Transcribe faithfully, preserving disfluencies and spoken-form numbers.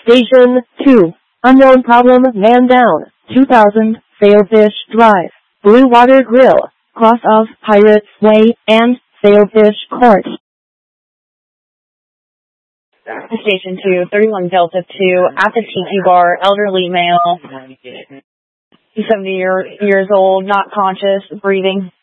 Station two. Unknown problem, man down. two thousand, Sailfish Drive, Blue Water Grill, cross of Pirates Way, and Sailfish Court. Station two, thirty-one Delta two, at the Tiki Bar, elderly male, seventy year, years old, not conscious, breathing.